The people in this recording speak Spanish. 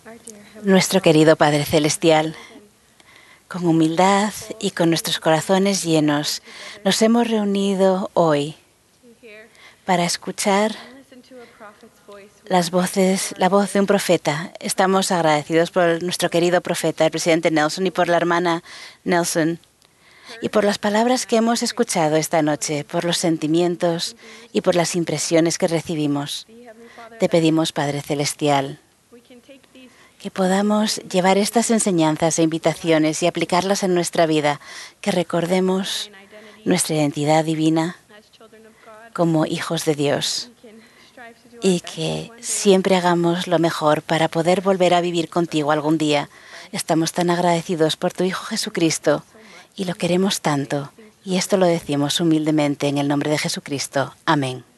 Nuestro querido Padre Celestial, con humildad y con nuestros corazones llenos, nos hemos reunido hoy para escuchar la voz de un profeta. Estamos agradecidos por nuestro querido profeta, el presidente Nelson, y por la hermana Nelson, y por las palabras que hemos escuchado esta noche, por los sentimientos y por las impresiones que recibimos. Te pedimos, Padre Celestial, que podamos llevar estas enseñanzas e invitaciones y aplicarlas en nuestra vida, que recordemos nuestra identidad divina como hijos de Dios y que siempre hagamos lo mejor para poder volver a vivir contigo algún día. Estamos tan agradecidos por tu Hijo Jesucristo y lo queremos tanto, y esto lo decimos humildemente en el nombre de Jesucristo. Amén.